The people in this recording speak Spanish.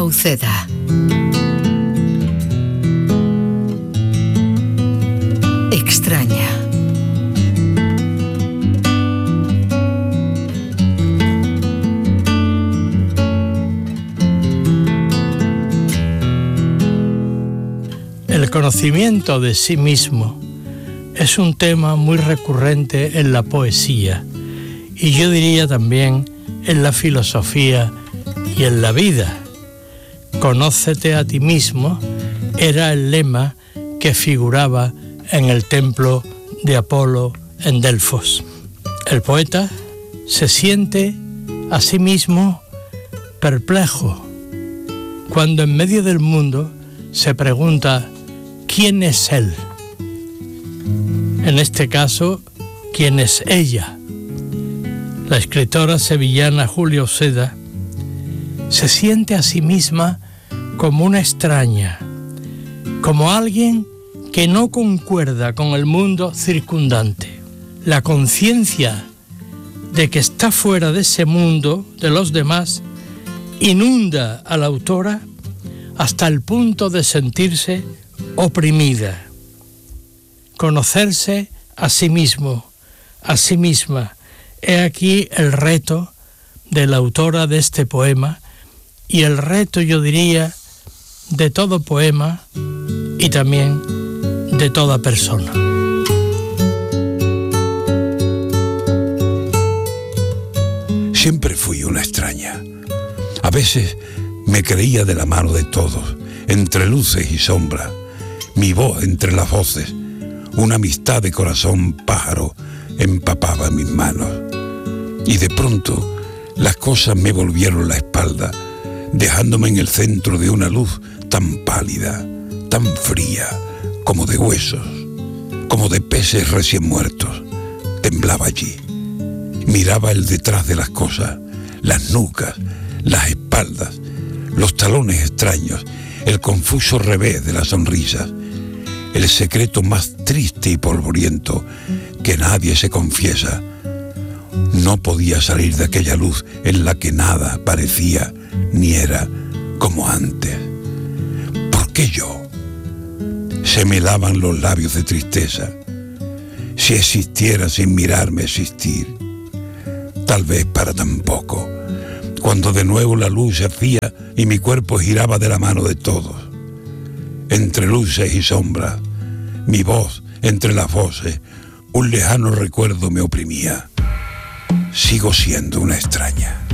Uceda. Extraña. El conocimiento de sí mismo es un tema muy recurrente en la poesía y yo diría también en la filosofía y en la vida. Conócete a ti mismo era el lema que figuraba en el templo de Apolo en Delfos. El poeta se siente a sí mismo perplejo cuando en medio del mundo se pregunta ¿quién es él? En este caso, ¿quién es ella? La escritora sevillana Julia Uceda se siente a sí misma como una extraña, como alguien que no concuerda con el mundo circundante. La conciencia de que está fuera de ese mundo de los demás inunda a la autora hasta el punto de sentirse oprimida. Conocerse a sí mismo, a sí misma. He aquí el reto de la autora de este poema y el reto, yo diría, de todo poema y también de toda persona. Siempre fui una extraña. A veces me creía de la mano de todos, entre luces y sombras, mi voz entre las voces, una amistad de corazón pájaro empapaba mis manos. Y de pronto las cosas me volvieron la espalda, dejándome en el centro de una luz tan pálida, tan fría, como de huesos, como de peces recién muertos. Temblaba allí, miraba el detrás de las cosas, las nucas, las espaldas, los talones extraños, el confuso revés de las sonrisas, el secreto más triste y polvoriento que nadie se confiesa. No podía salir de aquella luz en la que nada parecía ni era como antes. ¿Por qué yo? Se me helaban los labios de tristeza. Si existiera sin mirarme existir, tal vez para tan poco, cuando de nuevo la luz se hacía y mi cuerpo giraba de la mano de todos. Entre luces y sombras, mi voz entre las voces, un lejano recuerdo me oprimía. Sigo siendo una extraña.